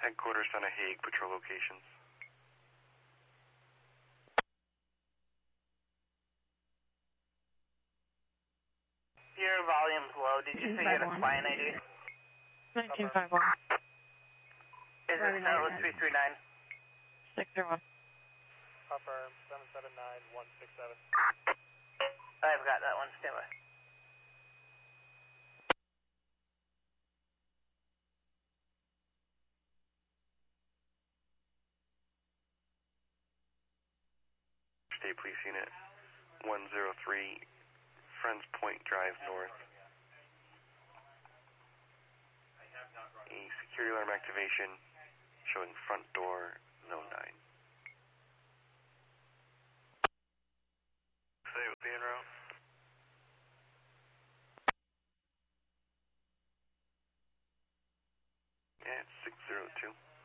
Headquarters on a Hague patrol locations. Your volume's low. Did you say you had a client ID? 1951. Is it start with 339? 601. Confirm 779167. I've got that one. Stand by. State Police Unit 103, Friends Point Drive North. A security alarm activation showing front door zone 9. Say it was being route. Yeah, it's 602.